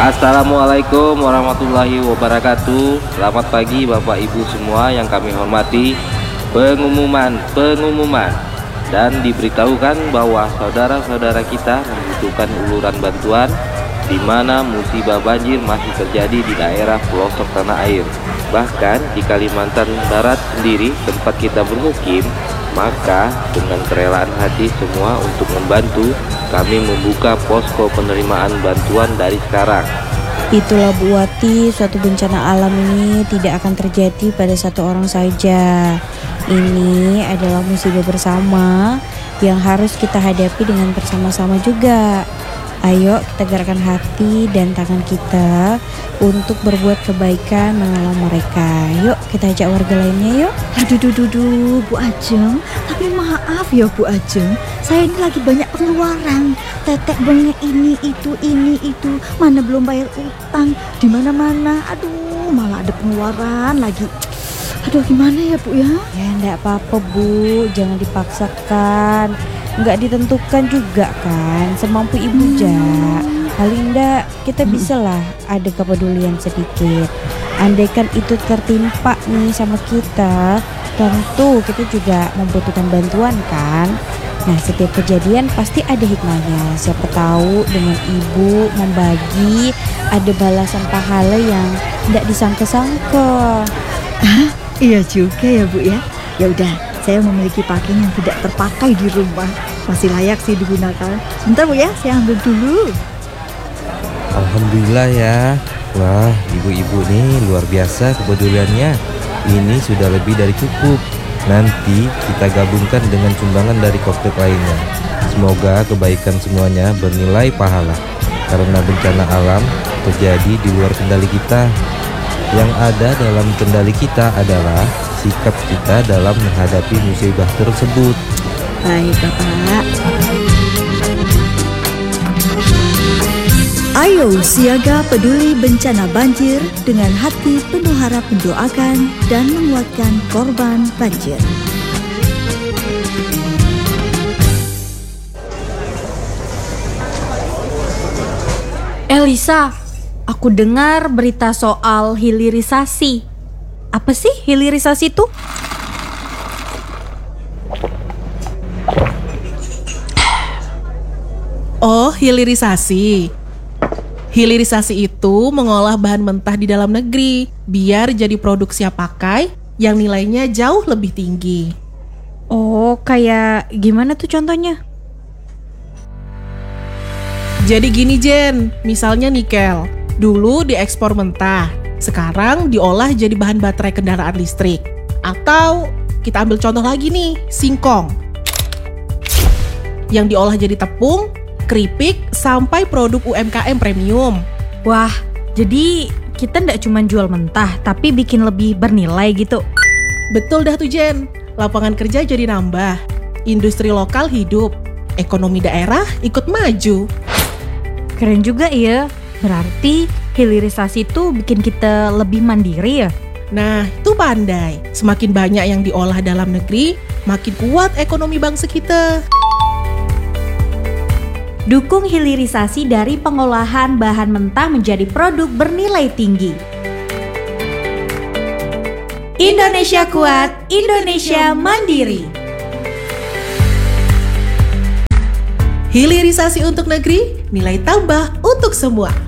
Assalamualaikum warahmatullahi wabarakatuh. Selamat pagi Bapak Ibu semua yang kami hormati. Pengumuman dan diberitahukan bahwa saudara-saudara kita membutuhkan uluran bantuan di mana musibah banjir masih terjadi di daerah pelosok tanah air. Bahkan di Kalimantan Barat sendiri tempat kita bermukim, maka dengan kerelaan hati semua untuk membantu, kami membuka posko penerimaan bantuan dari sekarang. Itulah Bu Wati, suatu bencana alam ini tidak akan terjadi pada satu orang saja. Ini adalah musibah bersama yang harus kita hadapi dengan bersama-sama juga. Ayo kita gerakkan hati dan tangan kita untuk berbuat kebaikan menolong mereka. Yuk kita ajak warga lainnya yuk. Aduh, Bu Ajeng. Tapi maaf ya Bu Ajeng, saya ini lagi banyak pengeluaran. Tetek bengek ini itu. Mana belum bayar utang, di mana-mana. Aduh, malah ada pengeluaran lagi. Aduh, gimana ya Bu ya? Ya enggak apa-apa Bu, jangan dipaksakan. Enggak ditentukan juga kan, semampu ibu aja. Paling enggak kita bisalah ada kepedulian sedikit. Andaikan itu tertimpa nih sama kita, tentu kita juga membutuhkan bantuan kan. Nah, setiap kejadian pasti ada hikmahnya. Siapa tahu dengan ibu membagi ada balasan pahala yang enggak disangka-sangka. Iya juga ya Bu ya. Ya udah, saya memiliki pakaian yang tidak terpakai di rumah. Masih layak sih digunakan. Sebentar Bu ya, saya ambil dulu. Alhamdulillah ya. Wah, ibu-ibu nih luar biasa kepeduliannya. Ini sudah lebih dari cukup. Nanti kita gabungkan dengan sumbangan dari kostek lainnya. Semoga kebaikan semuanya bernilai pahala. Karena bencana alam terjadi di luar kendali kita. Yang ada dalam kendali kita adalah sikap kita dalam menghadapi musibah tersebut. Baik Bapak. Ayo siaga peduli bencana banjir dengan hati penuh harap mendoakan dan menguatkan korban banjir. Elisa, aku dengar berita soal hilirisasi. Apa sih hilirisasi itu? Oh, hilirisasi. Hilirisasi itu mengolah bahan mentah di dalam negeri biar jadi produk siap pakai yang nilainya jauh lebih tinggi. Oh, kayak gimana tuh contohnya? Jadi gini Jen, misalnya nikel, dulu diekspor mentah, sekarang diolah jadi bahan baterai kendaraan listrik. Atau kita ambil contoh lagi nih, singkong, yang diolah jadi tepung, keripik, sampai produk UMKM premium. Wah, jadi kita nggak cuma jual mentah, tapi bikin lebih bernilai gitu. Betul dah tuh Jen, lapangan kerja jadi nambah, industri lokal hidup, ekonomi daerah ikut maju. Keren juga ya, berarti hilirisasi itu bikin kita lebih mandiri ya? Nah, itu pandai. Semakin banyak yang diolah dalam negeri, makin kuat ekonomi bangsa kita. Dukung hilirisasi dari pengolahan bahan mentah menjadi produk bernilai tinggi. Indonesia kuat, Indonesia mandiri. Hilirisasi untuk negeri, nilai tambah untuk semua.